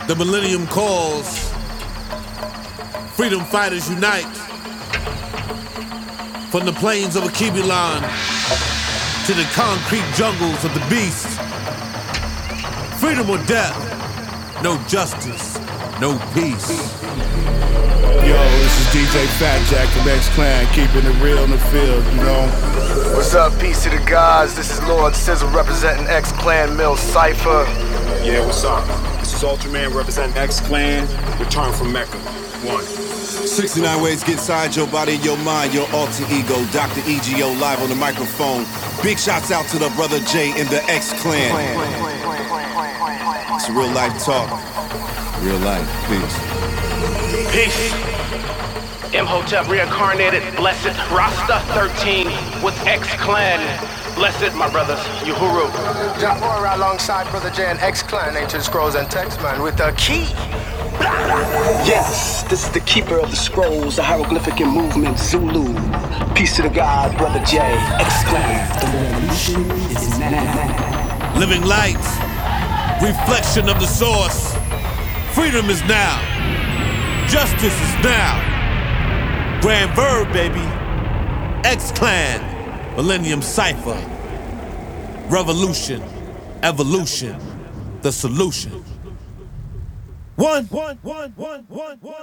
The millennium calls. Freedom fighters unite. From the plains of Akibulan to the concrete jungles of the beast. Freedom or death. No justice. No peace. Yo, this is DJ Fat Jack from X-Clan, keeping it real in the field, you know. What's up, peace to the gods? This is Lord Sizzle representing X-Clan Mill Cypher. Yeah, what's up? This is Ultraman representing X-Clan, return from Mecca. 69 ways to get inside your body and your mind, your alter ego. Dr. EGO live on the microphone. Big shouts out to the brother Jay in the X-Clan. It's real life talk. Real life. Peace. Peace. Imhotep reincarnated, blessed Rasta 13 with X-Clan. Blessed, my brothers, Uhuru. Japora alongside Brother J and X-Clan, Ancient Scrolls and Text-Man with the key. Yes, this is the keeper of the scrolls, the hieroglyphic and movement, Zulu. Peace to the God, Brother J, X-Clan. The revolution is now. Living light. Reflection of the source. Freedom is now. Justice is now. Grand Verb, baby. X-Clan. Millennium Cypher. Revolution. Evolution. The solution. One.